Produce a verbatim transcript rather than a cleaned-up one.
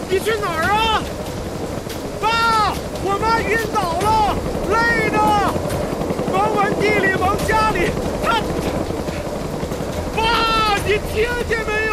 你去哪儿啊？爸，我妈晕倒了，累的，忙完地里忙家里，她……爸，你听见没有？